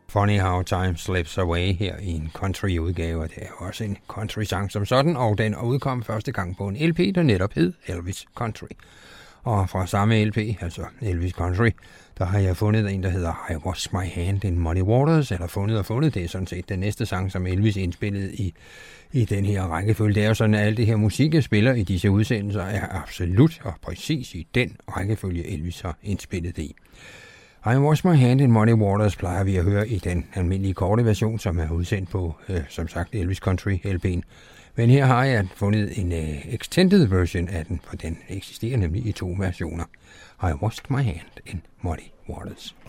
Funny How Time Slips Away her i en country-udgave, og det er også en country-sang som sådan, og den udkom første gang på en LP, der netop hed Elvis Country. Og fra samme LP, altså Elvis Country, der har jeg fundet en, der hedder I Wash My Hand in Muddy Waters, eller fundet, det er sådan set den næste sang, som Elvis indspillede i den her rækkefølge. Det er jo sådan, at alt det her musik, jeg spiller i disse udsendelser, er absolut og præcis i den rækkefølge, Elvis har indspillet det i. I Wash My Hand in Muddy Waters plejer vi at høre i den almindelige korte version, som er udsendt på, som sagt, Elvis Country LP'en. Men her har jeg fundet en extended version af den, for den eksisterer nemlig i 2 versioner. I Washed My Hand in Muddy Waters.